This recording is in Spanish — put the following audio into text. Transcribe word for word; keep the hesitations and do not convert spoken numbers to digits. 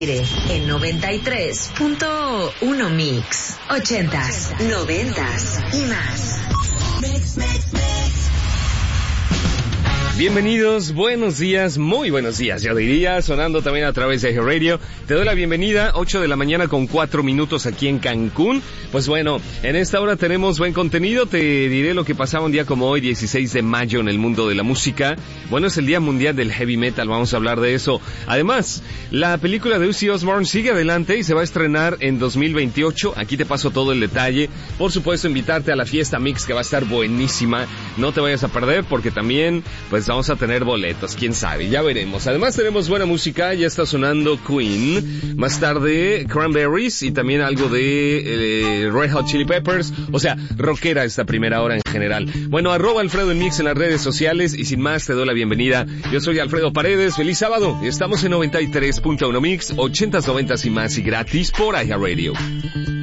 En noventa y tres punto uno Mix, ochentas, noventas y más. Mix, mix, mix. Bienvenidos, buenos días, muy buenos días, yo diría, sonando también a través de Eje Radio. Te doy la bienvenida, ocho de la mañana con cuatro minutos aquí en Cancún. Pues bueno, en esta hora tenemos buen contenido, te diré lo que pasaba un día como hoy, dieciséis de mayo, en el mundo de la música. Bueno, es el Día Mundial del Heavy Metal, vamos a hablar de eso. Además, la película de Ozzy Osbourne sigue adelante y se va a estrenar en dos mil veintiocho. Aquí te paso todo el detalle. Por supuesto, invitarte a la fiesta mix que va a estar buenísima. No te vayas a perder porque también, pues vamos a tener boletos, quién sabe, ya veremos. Además tenemos buena música, ya está sonando Queen, más tarde Cranberries y también algo de eh, Red Hot Chili Peppers, o sea, rockera esta primera hora en general. Bueno, arroba Alfredo en Mix en las redes sociales y sin más te doy la bienvenida. Yo soy Alfredo Paredes, feliz sábado, estamos en noventa y tres punto uno Mix, ochentas, noventas y más y gratis por iHeartRadio.